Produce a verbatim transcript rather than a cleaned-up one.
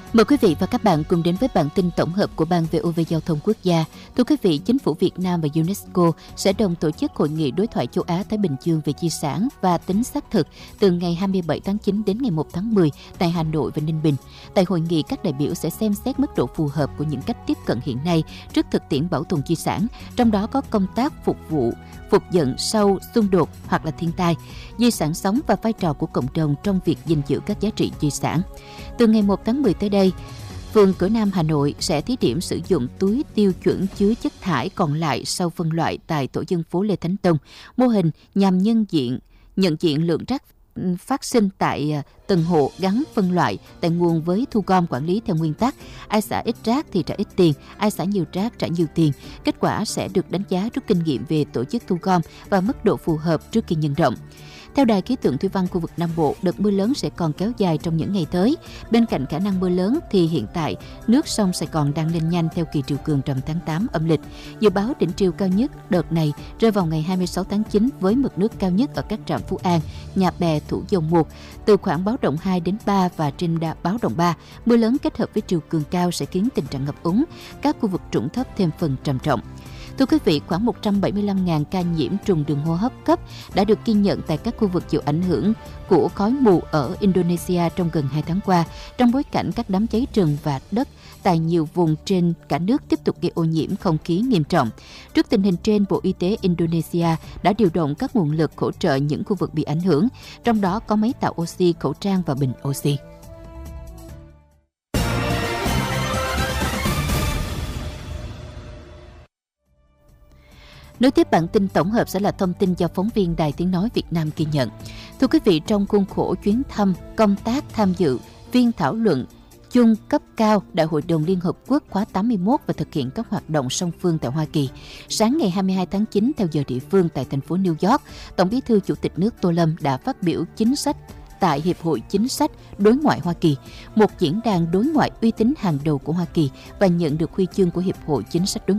Mời quý vị và các bạn cùng đến với bản tin tổng hợp của Ban vê o vê Giao thông Quốc gia. Thưa quý vị, Chính phủ Việt Nam và UNESCO sẽ đồng tổ chức hội nghị đối thoại châu Á-Thái Bình Dương về di sản và tính xác thực từ ngày hai mươi bảy tháng chín đến ngày một tháng mười tại Hà Nội và Ninh Bình. Tại hội nghị, các đại biểu sẽ xem xét mức độ phù hợp của những cách tiếp cận hiện nay trước thực tiễn bảo tồn di sản, trong đó có công tác phục vụ, phục dựng sau xung đột hoặc là thiên tai, di sản sống và vai trò của cộng đồng trong việc gìn giữ các giá trị di sản. Từ ngày một tháng mười tới đây, phường Cửa Nam Hà Nội sẽ thí điểm sử dụng túi tiêu chuẩn chứa chất thải còn lại sau phân loại tại tổ dân phố Lê Thánh Tông. Mô hình nhằm nhân diện, nhận diện lượng rác phát sinh tại từng hộ gắn phân loại tại nguồn với thu gom quản lý theo nguyên tắc ai xả ít rác thì trả ít tiền, ai xả nhiều rác trả nhiều tiền. Kết quả sẽ được đánh giá rút kinh nghiệm về tổ chức thu gom và mức độ phù hợp trước khi nhân rộng. Theo Đài khí tượng thủy văn khu vực Nam Bộ, đợt mưa lớn sẽ còn kéo dài trong những ngày tới. Bên cạnh khả năng mưa lớn thì hiện tại nước sông Sài Gòn đang lên nhanh theo kỳ triều cường rằm tháng tám âm lịch. Dự báo đỉnh triều cao nhất đợt này rơi vào ngày hai mươi sáu tháng chín với mực nước cao nhất ở các trạm Phú An, Nhà Bè, Thủ Dầu Một từ khoảng báo động hai đến ba và trên đà báo động ba. Mưa lớn kết hợp với triều cường cao sẽ khiến tình trạng ngập úng, các khu vực trũng thấp thêm phần trầm trọng. Thưa quý vị, khoảng một trăm bảy mươi lăm nghìn ca nhiễm trùng đường hô hấp cấp đã được ghi nhận tại các khu vực chịu ảnh hưởng của khói mù ở Indonesia trong gần hai tháng qua, trong bối cảnh các đám cháy rừng và đất tại nhiều vùng trên cả nước tiếp tục gây ô nhiễm không khí nghiêm trọng. Trước tình hình trên, Bộ Y tế Indonesia đã điều động các nguồn lực hỗ trợ những khu vực bị ảnh hưởng, trong đó có máy tạo oxy, khẩu trang và bình oxy. Nối tiếp bản tin tổng hợp sẽ là thông tin do phóng viên Đài Tiếng Nói Việt Nam ghi nhận. Thưa quý vị, trong khuôn khổ chuyến thăm công tác tham dự phiên thảo luận chung cấp cao Đại hội đồng Liên Hợp Quốc khóa tám mươi mốt và thực hiện các hoạt động song phương tại Hoa Kỳ, sáng ngày hai mươi hai tháng chín theo giờ địa phương tại thành phố New York, Tổng Bí thư Chủ tịch nước Tô Lâm đã phát biểu chính sách tại Hiệp hội Chính sách Đối ngoại Hoa Kỳ, một diễn đàn đối ngoại uy tín hàng đầu của Hoa Kỳ và nhận được huy chương của Hiệp hội Chính sách Đối